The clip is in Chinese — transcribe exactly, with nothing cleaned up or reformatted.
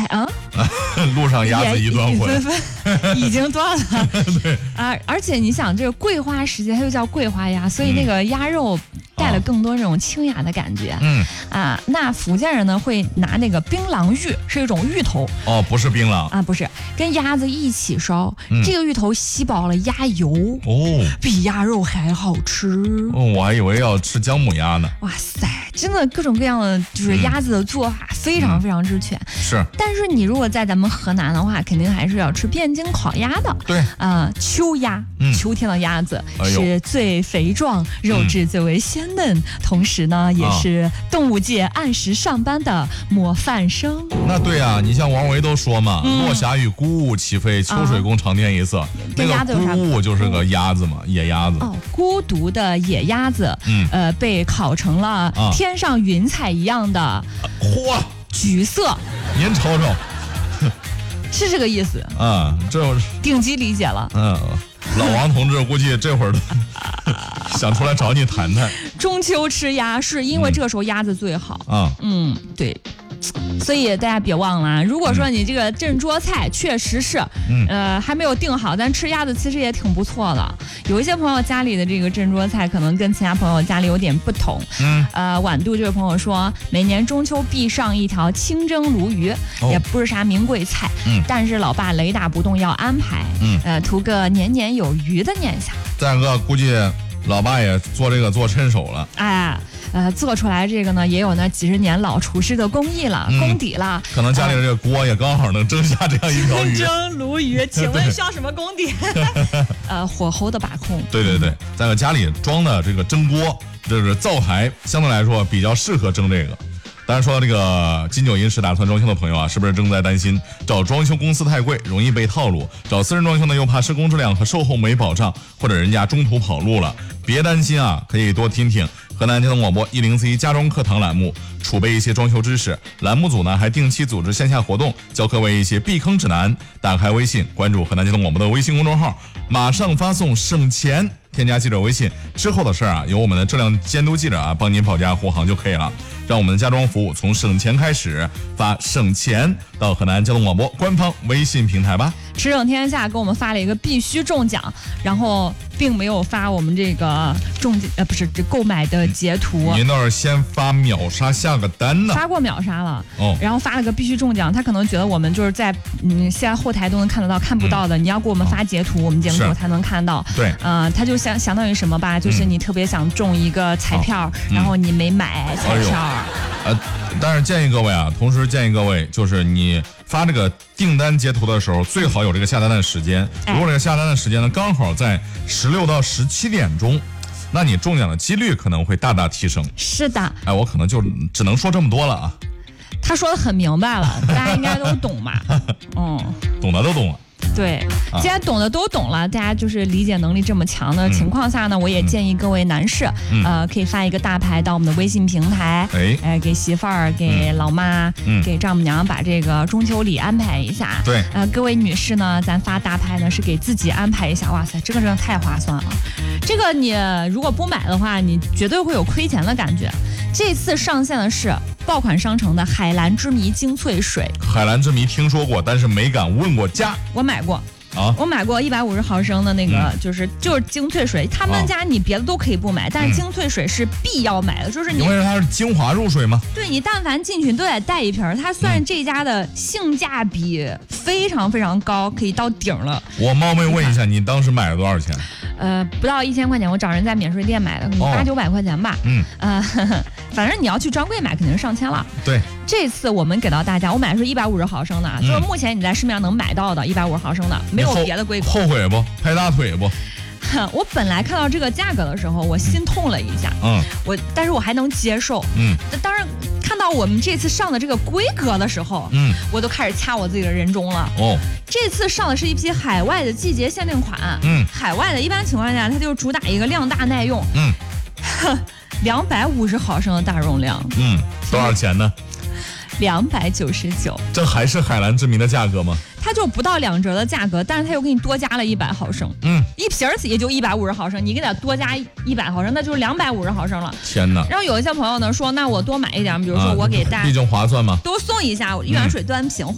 啊， 路上鸭子一断魂， 已经断了。 对啊，而且你想，这个桂花时节，它又叫桂花鸭，所以那个鸭肉带了更多这种清雅的感觉。 嗯啊，那福建人呢会拿那个槟榔芋，是一种芋头。 哦，不是槟榔啊，不是，跟鸭子一起烧，嗯、这个芋头吸饱了鸭油， 哦， 比鸭肉还好吃。 哦，我还以为要吃姜母鸭呢。 哇塞，真的各种各样的就是鸭子的做法、嗯、非常非常之全。 是， 但是你如果在咱们河南的话，肯定还是要吃汴京烤鸭的。 对， 啊、呃，秋鸭、嗯，秋天的鸭子、哎、是最肥壮，肉质最为鲜嫩，嗯、同时呢，也是动物界按时上班的模范生。 那对啊，你像王维都说嘛，嗯、落霞与孤鹜齐飞，秋水共长天一色。啊、那个孤鹜就是个鸭子嘛，野鸭子。 哦，孤独的野鸭子，嗯，呃，被烤成了天上云彩一样的， 嚯、啊， 橘色。 您瞅瞅。 是这个意思啊，这顶级理解了。 嗯，老王同志估计这会儿都想出来找你谈谈。 中秋吃鸭是因为这个时候鸭子最好啊。 嗯，对。所以大家别忘了，如果说你这个镇桌菜确实是，嗯、呃，还没有定好，咱吃鸭子其实也挺不错的。有一些朋友家里的这个镇桌菜可能跟其他朋友家里有点不同。嗯，呃，晚度这位朋友说，每年中秋必上一条清蒸鲈鱼，哦、也不是啥名贵菜，嗯，但是老爸雷打不动要安排，嗯，呃，图个年年有余的念想。 再一个，估计老爸也做这个做趁手了， 哎。呃，做出来这个呢，也有那几十年老厨师的工艺了，嗯、功底了。 可能家里的这个锅也刚好能蒸下这样一条鱼。 蒸鲈鱼，请问需要什么功底？呃，火候的把控。 对对对，在个家里装的这个蒸锅，就是灶台，相对来说比较适合蒸这个。当然说到这个金九银十打算装修的朋友啊，是不是正在担心找装修公司太贵，容易被套路？找私人装修呢，又怕施工质量和售后没保障，或者人家中途跑路了？别担心啊，可以多听听河南交通广播一零四一家装课堂栏目，储备一些装修知识。栏目组呢还定期组织线下活动，教各位一些避坑指南。打开微信，关注河南交通广播的微信公众号，马上发送省钱，添加记者微信之后的事儿啊，由我们的质量监督记者啊帮您保驾护航就可以了。让我们的家装服务从省钱开始，发省钱到河南交通广播官方微信平台吧。 驰骋天下给我们发了一个必须中奖，然后并没有发我们这个中呃不是这购买的截图。 您倒是先发秒杀下个单呢？ 发过秒杀了，哦，然后发了个必须中奖，他可能觉得我们就是在嗯现在后台都能看得到，看不到的，嗯、你要给我们发截图，哦、我们节目组才能看到。 对， 呃，他就相相当于什么吧，就是你特别想中一个彩票，嗯、然后你没买彩票。哎呃，但是建议各位啊，同时建议各位，就是你发这个订单截图的时候，最好有这个下单的时间。如果这个下单的时间呢，刚好在十六到十七点钟，那你中奖的几率可能会大大提升。 是的， 哎，我可能就只能说这么多了啊。 他说的很明白了，大家应该都懂吧？嗯， 懂的都懂了。 对，既然懂的都懂了，大家就是理解能力这么强的情况下呢，嗯、我也建议各位男士，嗯、呃，可以发一个大牌到我们的微信平台，哎，呃，给媳妇儿、给老妈、嗯、给丈母娘把这个中秋礼安排一下。 对， 呃，各位女士呢，咱发大牌呢是给自己安排一下。哇塞，这个真的太划算了。这个你如果不买的话，你绝对会有亏钱的感觉。这次上线的是爆款商城的海蓝之谜精粹水。 海蓝之谜听说过，但是没敢问过价。 我买过啊， 我买过一百五十毫升的那个，嗯、就是就是精粹水。他们家你别的都可以不买，啊、但是精粹水是必要买的，就是你因为它是精华入水吗？ 对，你但凡进去都得带一瓶。它算是这家的性价比非常非常高，可以到顶了。 我冒昧问一下，你当时买了多少钱？ 呃，不到一千块钱，我找人在免税店买的，八九百块钱吧。嗯，呃，呵呵反正你要去专柜买，肯定是上千了。 对， 这次我们给到大家，我买的是一百五十毫升的，嗯、就是目前你在市面上能买到的一百五十毫升的，没有别的规格。 后悔不？拍大腿不？ 我本来看到这个价格的时候，我心痛了一下。嗯，我但是我还能接受。嗯，当然看到我们这次上的这个规格的时候，嗯，我都开始掐我自己的人中了。哦，这次上的是一批海外的季节限定款。嗯，海外的一般情况下，它就主打一个量大耐用。嗯，两百五十毫升的大容量。 嗯，多少钱呢？ 两百九十九。 这还是海蓝之谜的价格吗？ 它就不到两折的价格，但是它又给你多加了一百毫升，嗯，一瓶儿也就一百五十毫升，你给它多加一百毫升，那就是两百五十毫升了。 天哪！ 然后有一些朋友呢说，那我多买一点，比如说我给大家， 毕竟划算嘛， 多送一下一碗水端瓶。